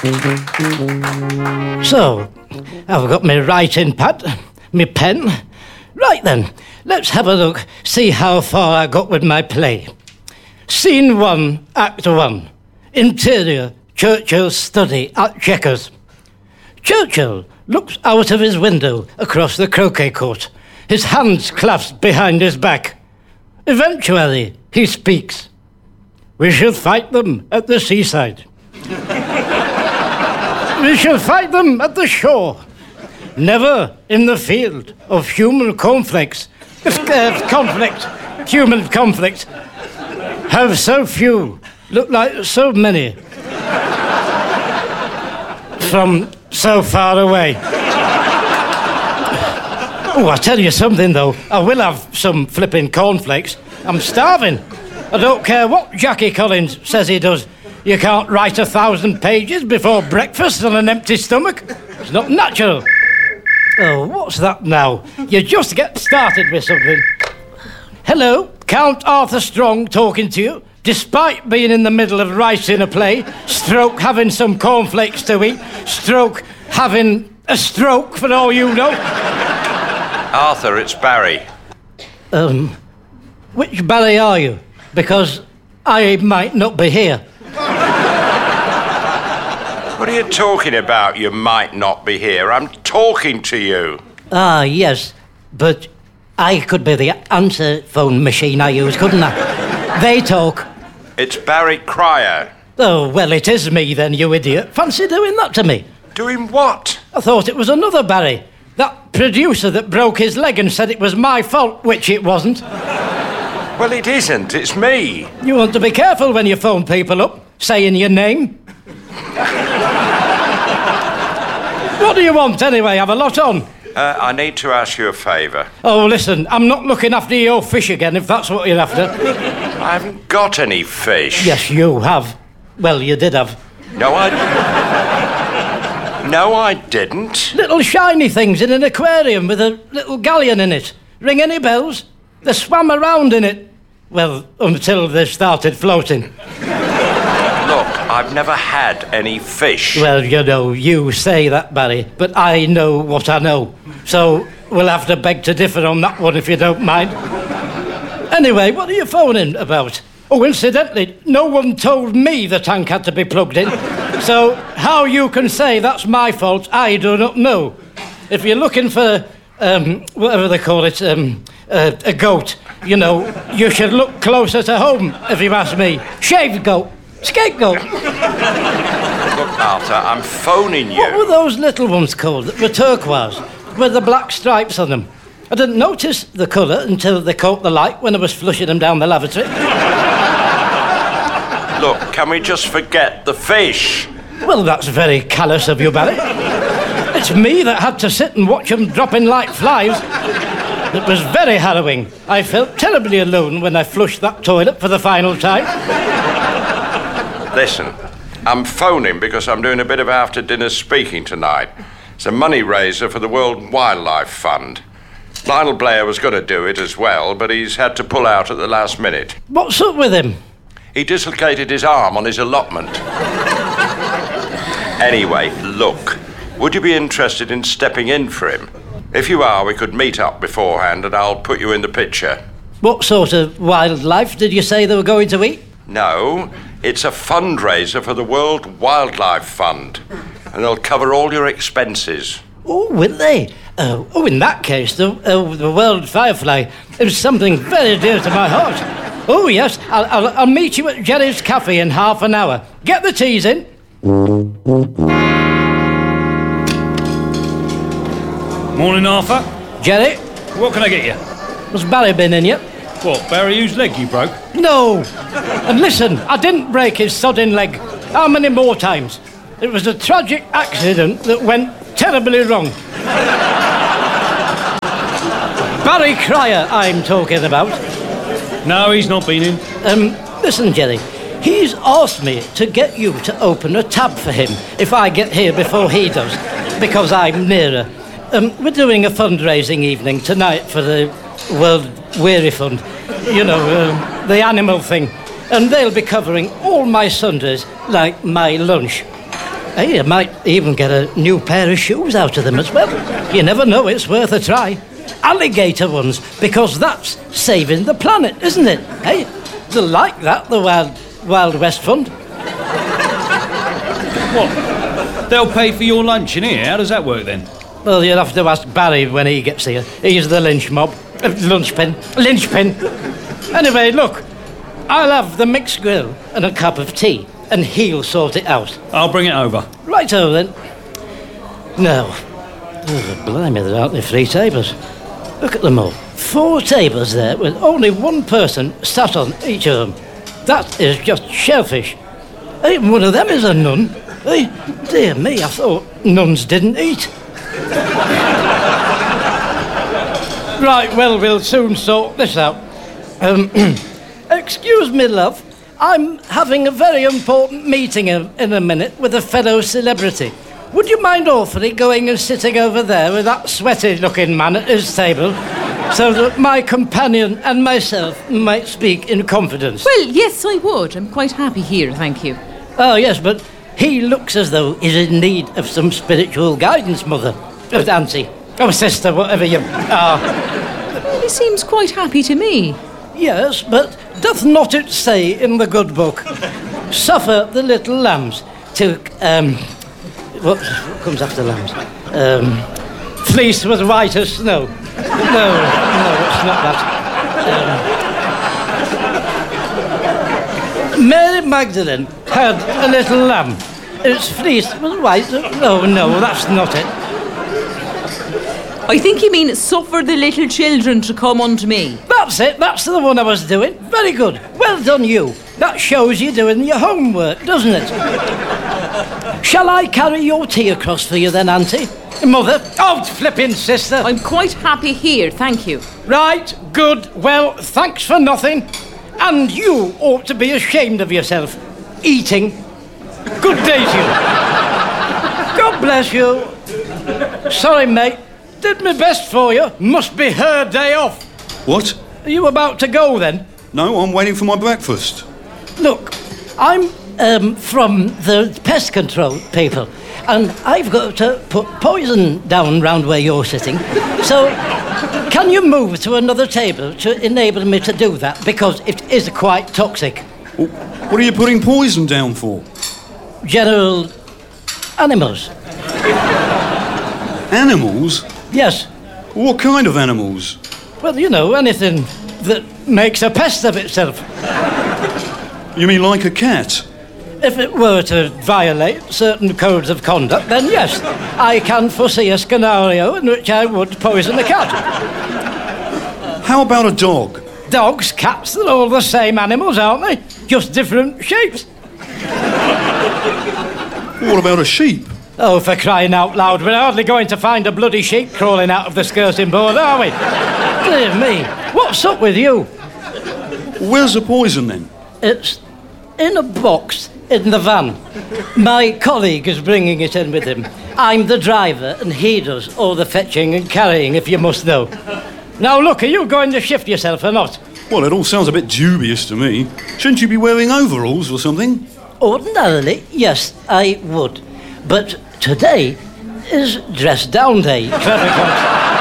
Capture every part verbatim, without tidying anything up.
So, I've got my writing pad, my pen. Right then, let's have a look, see how far I got with my play. Scene one, Act one. Interior, Churchill's study at Chequers. Churchill looks out of his window across the croquet court, his hands clasped behind his back. Eventually, he speaks. We shall fight them at the seaside. We shall fight them at the shore. Never in the field of human conflicts. Uh, conflict. Human conflict. Have so few look like so many from so far away. Oh, I tell you something, though. I will have some flipping cornflakes. I'm starving. I don't care what Jackie Collins says he does. You can't write a thousand pages before breakfast on an empty stomach. It's not natural. Oh, what's that now? You just get started with something. Hello, Count Arthur Strong talking to you, despite being in the middle of writing a play, stroke having some cornflakes to eat, stroke having a stroke, for all you know. Arthur, it's Barry. Um, which Barry are you? Because I might not be here. What are you talking about, you might not be here? I'm talking to you. Ah, yes, but I could be the answer phone machine I use, couldn't I? They talk. It's Barry Cryer. Oh, well, it is me then, you idiot. Fancy doing that to me? Doing what? I thought it was another Barry. That producer that broke his leg and said it was my fault, which it wasn't. Well, it isn't. It's me. You want to be careful when you phone people up, saying your name. What do you want, anyway? Have a lot on. Uh, I need to ask you a favour. Oh, listen, I'm not looking after your fish again, if that's what you're after. I haven't got any fish. Yes, you have. Well, you did have. No, I... No, I didn't. Little shiny things in an aquarium with a little galleon in it. Ring any bells? They swam around in it. Well, until they started floating. Look, I've never had any fish. Well, you know, you say that, Barry, but I know what I know. So we'll have to beg to differ on that one, if you don't mind. Anyway, what are you phoning about? Oh, incidentally, no one told me the tank had to be plugged in. So how you can say that's my fault, I do not know. If you're looking for, um, whatever they call it, um, uh, a goat, you know, you should look closer to home, if you ask me. Shaved goat. Scapegoat. Look, Arthur, I'm phoning you. What were those little ones called that were turquoise, with the black stripes on them? I didn't notice the colour until they caught the light when I was flushing them down the lavatory. Look, can we just forget the fish? Well, that's very callous of you, Barry. It's me that had to sit and watch them dropping like flies. It was very harrowing. I felt terribly alone when I flushed that toilet for the final time. Listen, I'm phoning because I'm doing a bit of after-dinner speaking tonight. It's a money raiser for the World Wildlife Fund. Lionel Blair was going to do it as well, but he's had to pull out at the last minute. What's up with him? He dislocated his arm on his allotment. Anyway, look, would you be interested in stepping in for him? If you are, we could meet up beforehand and I'll put you in the picture. What sort of wildlife did you say they were going to eat? No, it's a fundraiser for the World Wildlife Fund, and they'll cover all your expenses. Oh, will they? Oh, oh in that case, the, uh, the World Firefly is something very dear to my heart. Oh, yes, I'll, I'll, I'll meet you at Jerry's Cafe in half an hour. Get the teas in. Morning, Arthur. Jerry? What can I get you? Has Barry been in yet? What, Barry, whose leg you broke? No. And listen, I didn't break his sodding leg. How many more times? It was a tragic accident that went terribly wrong. Barry Cryer, I'm talking about. No, he's not been in. Um, listen, Jerry. He's asked me to get you to open a tab for him if I get here before he does, because I'm nearer. Um, we're doing a fundraising evening tonight for the World Weary Fund. You know, um, the animal thing. And they'll be covering all my Sundays like my lunch. Hey, you might even get a new pair of shoes out of them as well. You never know, it's worth a try. Alligator ones, because that's saving the planet, isn't it? Hey, they'll like that, the Wild, Wild West Fund. What? They'll pay for your lunch in here? How does that work then? Well, you'll have to ask Barry when he gets here. He's the lynch mob. Uh, lunchpin. Lynchpin. Anyway, look. I'll have the mixed grill and a cup of tea, and he'll sort it out. I'll bring it over. Righto, then. Now, oh, blimey, there aren't there three tables. Look at them all. Four tables there with only one person sat on each of them. That is just shellfish. Hey, one of them is a nun. Hey, dear me, I thought nuns didn't eat. Right, well, we'll soon sort this out. Um, excuse me, love. I'm having a very important meeting in, in a minute with a fellow celebrity. Would you mind awfully going and sitting over there with that sweaty-looking man at his table so that my companion and myself might speak in confidence? Well, yes, I would. I'm quite happy here, thank you. Oh, yes, but he looks as though he's in need of some spiritual guidance, Mother. Oh, Auntie. Oh, sister, whatever you are. He seems quite happy to me. Yes, but doth not it say in the good book, suffer the little lambs to, um, what, what comes after lambs? Um, fleece was white as snow. No, no, it's not that. Um, Mary Magdalene had a little lamb. Its fleece was white. Oh, no, that's not it. I think you mean suffer the little children to come unto me. That's it, that's the one I was doing. Very good. Well done, you. That shows you're doing your homework, doesn't it? Shall I carry your tea across for you then, Auntie? Mother? Oh, flipping sister. I'm quite happy here, thank you. Right, good. Well, thanks for nothing. And you ought to be ashamed of yourself. Eating. Good day to you. God bless you. Sorry, mate. Did my best for you. Must be her day off. What? Are you about to go then? No, I'm waiting for my breakfast. Look, I'm um, from the pest control people, and I've got to put poison down round where you're sitting. So, can you move to another table to enable me to do that? Because it is quite toxic. What are you putting poison down for? General animals. Animals? Yes. What kind of animals? Well, you know, anything that makes a pest of itself. You mean like a cat? If it were to violate certain codes of conduct, then yes, I can foresee a scenario in which I would poison a cat. How about a dog? Dogs, cats, they're all the same animals, aren't they? Just different shapes. What about a sheep? Oh, for crying out loud, we're hardly going to find a bloody sheep crawling out of the skirting board, are we? Dear me, what's up with you? Where's the poison then? It's in a box in the van. My colleague is bringing it in with him. I'm the driver and he does all the fetching and carrying, if you must know. Now look, are you going to shift yourself or not? Well, it all sounds a bit dubious to me. Shouldn't you be wearing overalls or something? Ordinarily, yes, I would. But today is dress down day, clever cunt.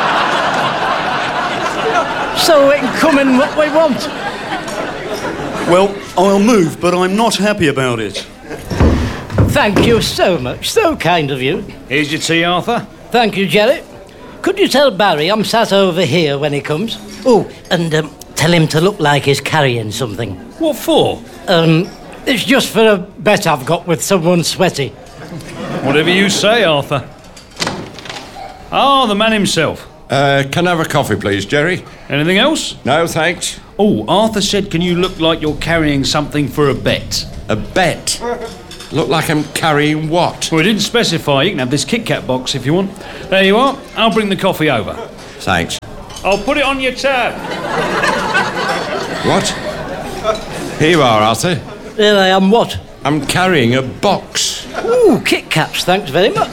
So it can come in what we want. Well, I'll move, but I'm not happy about it. Thank you so much, so kind of you. Here's your tea, Arthur. Thank you, Jerry. Could you tell Barry I'm sat over here when he comes? Oh, and um, tell him to look like he's carrying something. What for? Um, it's just for a bet I've got with someone sweaty. Whatever you say, Arthur. Ah, the man himself. Uh, can I have a coffee, please, Jerry? Anything else? No, thanks. Oh, Arthur said, can you look like you're carrying something for a bet? A bet? Look like I'm carrying what? Well, he didn't specify. You can have this Kit Kat box if you want. There you are. I'll bring the coffee over. Thanks. I'll put it on your tab. What? Here you are, Arthur. There I am, what? I'm carrying a box. Ooh, Kit Kats, thanks very much.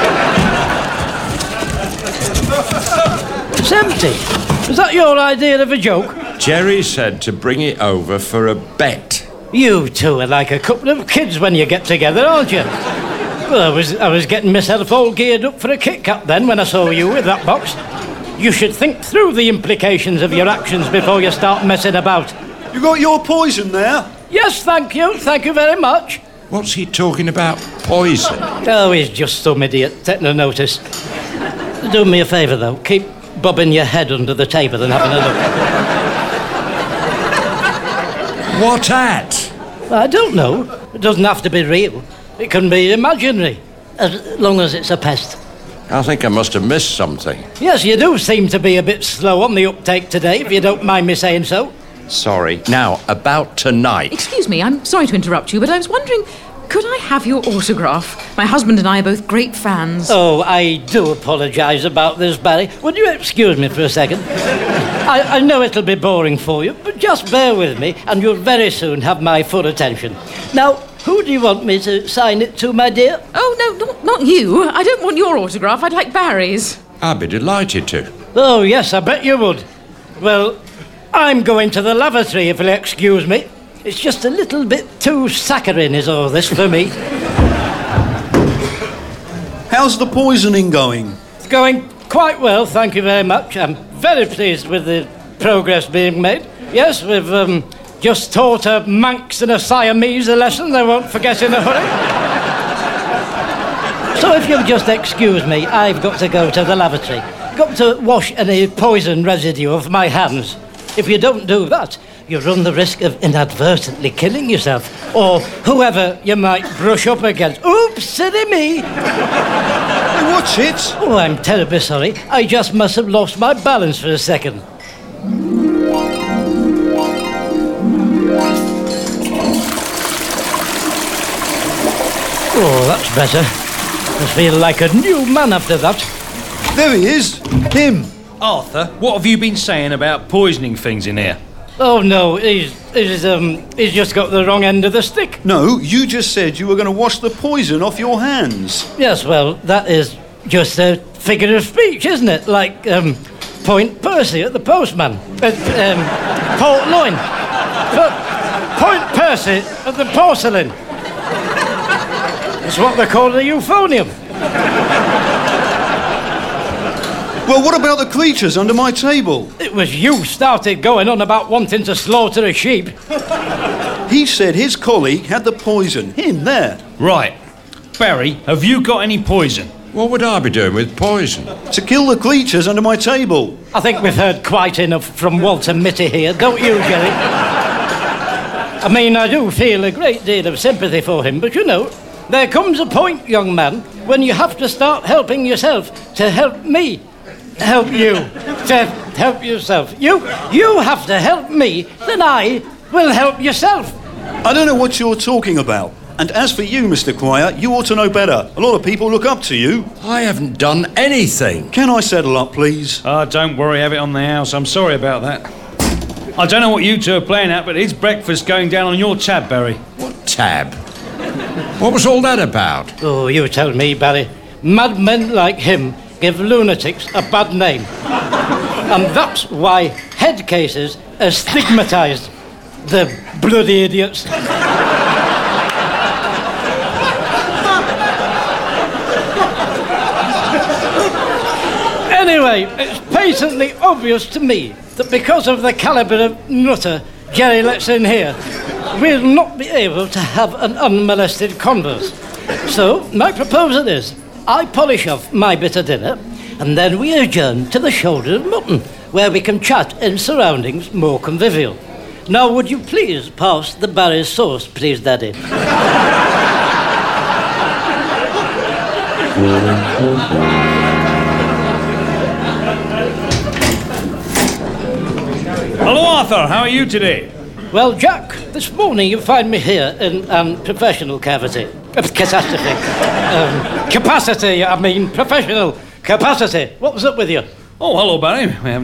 It's empty. Is that your idea of a joke? Jerry said to bring it over for a bet. You two are like a couple of kids when you get together, aren't you? Well, I was, I was getting myself all geared up for a Kit Kat then when I saw you with that box. You should think through the implications of your actions before you start messing about. You got your poison there? Yes, thank you. Thank you very much. What's he talking about? Poison? Oh, he's just some idiot. Take no notice. Do me a favour, though. Keep bobbing your head under the table and having a look. What at? I don't know. It doesn't have to be real. It can be imaginary, as long as it's a pest. I think I must have missed something. Yes, you do seem to be a bit slow on the uptake today, if you don't mind me saying so. Sorry. Now, about tonight. Excuse me, I'm sorry to interrupt you, but I was wondering, could I have your autograph? My husband and I are both great fans. Oh, I do apologise about this, Barry. Would you excuse me for a second? I, I know it'll be boring for you, but just bear with me, and you'll very soon have my full attention. Now, who do you want me to sign it to, my dear? Oh, no, not, not you. I don't want your autograph. I'd like Barry's. I'd be delighted to. Oh, yes, I bet you would. Well, I'm going to the lavatory, if you'll excuse me. It's just a little bit too saccharine is all this for me. How's the poisoning going? It's going quite well, thank you very much. I'm very pleased with the progress being made. Yes, we've um, just taught a Manx and a Siamese a lesson they won't forget in a hurry. So if you'll just excuse me, I've got to go to the lavatory. Got to wash any poison residue off my hands. If you don't do that, you run the risk of inadvertently killing yourself, or whoever you might brush up against. Oops, silly me! Hey, what's it? Oh, I'm terribly sorry. I just must have lost my balance for a second. Oh, that's better. I feel like a new man after that. There he is. Him. Arthur, what have you been saying about poisoning things in here? Oh, no, he's, he's, um, he's just got the wrong end of the stick. No, you just said you were going to wash the poison off your hands. Yes, well, that is just a figure of speech, isn't it? Like, um, Point Percy at the postman. At, um, Port Loin. But Point Percy at the porcelain. It's what they call a euphonium. Well, what about the creatures under my table? It was you started going on about wanting to slaughter a sheep. He said his colleague had the poison. Him, there. Right. Barry, have you got any poison? What would I be doing with poison? To kill the creatures under my table. I think we've heard quite enough from Walter Mitty here, don't you, Jerry? I mean, I do feel a great deal of sympathy for him, but you know, there comes a point, young man, when you have to start helping yourself to help me. Help you to help yourself. You, you have to help me, then I will help yourself. I don't know what you're talking about. And as for you, Mister Quire, you ought to know better. A lot of people look up to you. I haven't done anything. Can I settle up, please? Ah, uh, don't worry, have it on the house. I'm sorry about that. I don't know what you two are playing at, but it's breakfast going down on your tab, Barry. What tab? What was all that about? Oh, you tell me, Barry. Madmen like him give lunatics a bad name. And that's why head cases are stigmatised. The bloody idiots. Anyway, it's patently obvious to me that because of the calibre of nutter Jerry lets in here, we'll not be able to have an unmolested converse. So, my proposal is, I polish off my bit of dinner, and then we adjourn to the shoulder of mutton, where we can chat in surroundings more convivial. Now, would you please pass the Barry's sauce, please, Daddy? Hello, Arthur. How are you today? Well, Jack, this morning you find me here in um, professional cavity. Uh, catastrophe. um, capacity, I mean, professional capacity. What was up with you? Oh, hello, Barry. We haven't